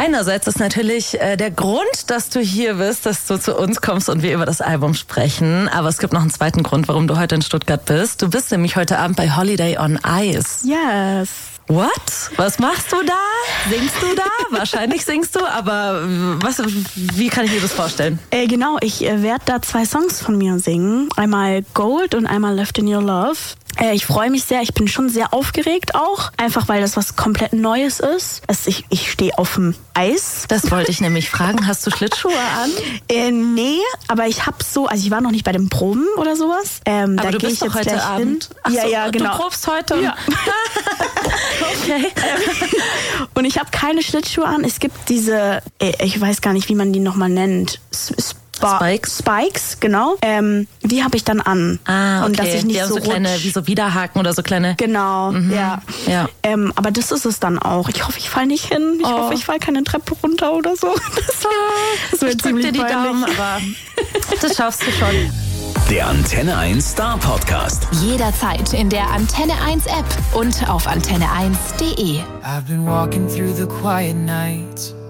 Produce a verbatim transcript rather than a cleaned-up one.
Einerseits ist natürlich äh, der Grund, dass du hier bist, dass du zu uns kommst und wir über das Album sprechen. Aber es gibt noch einen zweiten Grund, warum du heute in Stuttgart bist. Du bist nämlich heute Abend bei Holiday on Ice. Yes. What? Was machst du da? Singst du da? Wahrscheinlich singst du, aber was, wie kann ich mir das vorstellen? Äh, genau, ich äh, werde da zwei Songs von mir singen. Einmal Gold und einmal Left in Your Love. Äh, ich freue mich sehr, ich bin schon sehr aufgeregt auch. Einfach weil das was komplett Neues ist. Also ich ich stehe auf dem Eis. Das wollte ich nämlich fragen. Hast du Schlittschuhe an? Äh, nee, aber ich habe so, also ich war noch nicht bei den Proben oder sowas. Ähm, aber da du gehe bist ich doch jetzt heute gleich Abend. hin. Ach ja, so, ja, genau. Du probst heute? Ja. Okay. Und ich habe keine Schlittschuhe an. Es gibt diese, ich weiß gar nicht, wie man die nochmal nennt. Sp- Spikes? Spikes, genau. Ähm, die habe ich dann an. Ah, okay. Und dass ich nicht die haben so, so kleine, rutsch. wie so Widerhaken oder so kleine... Genau, Mhm. ja. ja. Ähm, aber das ist es dann auch. Ich hoffe, ich falle nicht hin. Ich Oh. hoffe, ich falle keine Treppe runter oder so. Das, das wird Ich drück dir die peinlich. Daumen, aber das schaffst du schon. Der Antenne eins Star Podcast. Jederzeit in der Antenne eins App und auf antenne eins punkt de. I've been walking through the quiet nights,